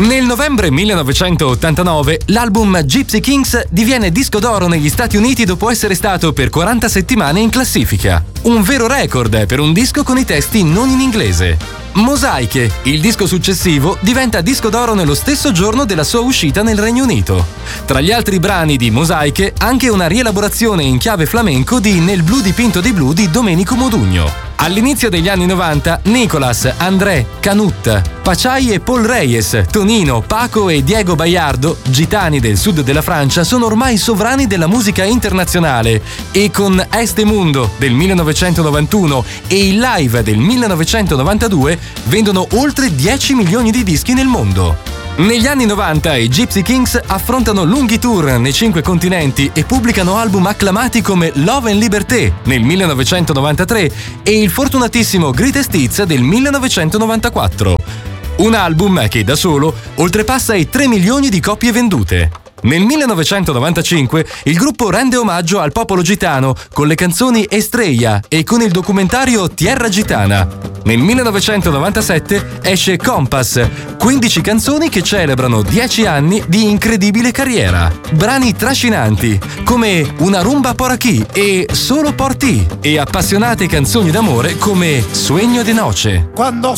Nel novembre 1989 l'album Gypsy Kings diviene disco d'oro negli Stati Uniti dopo essere stato per 40 settimane in classifica. Un vero record per un disco con i testi non in inglese. Mosaiche, il disco successivo, diventa disco d'oro nello stesso giorno della sua uscita nel Regno Unito. Tra gli altri brani di Mosaiche, anche una rielaborazione in chiave flamenco di Nel blu dipinto di blu di Domenico Modugno. All'inizio degli anni 90, Nicolas, André, Canut, Pachai e Paul Reyes, Tonino, Paco e Diego Baiardo, gitani del sud della Francia, sono ormai sovrani della musica internazionale e con Este Mundo del 1991 e il Live del 1992 vendono oltre 10 milioni di dischi nel mondo. Negli anni 90 i Gypsy Kings affrontano lunghi tour nei 5 continenti e pubblicano album acclamati come Love and Liberté nel 1993 e il fortunatissimo Greatest Hits del 1994. Un album che da solo oltrepassa i 3 milioni di copie vendute. Nel 1995 il gruppo rende omaggio al popolo gitano con le canzoni Estrella e con il documentario Tierra Gitana. Nel 1997 esce Compass, 15 canzoni che celebrano 10 anni di incredibile carriera. Brani trascinanti come Una rumba por aquí e Solo por ti e appassionate canzoni d'amore come Sueño de noche. Quando